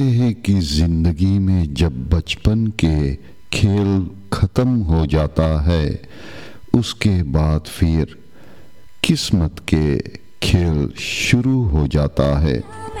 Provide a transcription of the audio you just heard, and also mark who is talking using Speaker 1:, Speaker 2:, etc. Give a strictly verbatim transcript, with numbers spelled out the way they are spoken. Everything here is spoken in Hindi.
Speaker 1: है कि जिंदगी में जब बचपन के खेल खत्म हो जाता है, उसके बाद फिर किस्मत के खेल शुरू हो जाता है।